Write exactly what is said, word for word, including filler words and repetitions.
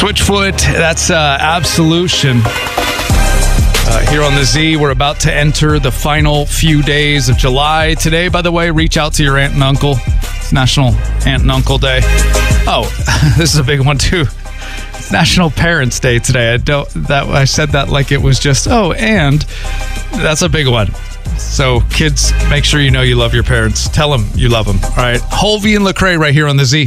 Switchfoot, that's uh, Absolution. Uh, here on the Z, we're about to enter the final few days of July. Today, by the way, reach out to your aunt and uncle. It's National Aunt and Uncle Day. Oh, this is a big one too. It's National Parents Day today. I don't that I said that like it was just oh, and that's a big one. So kids, make sure you know you love your parents. Tell them you love them. All right, Holvey and Lecrae right here on the Z.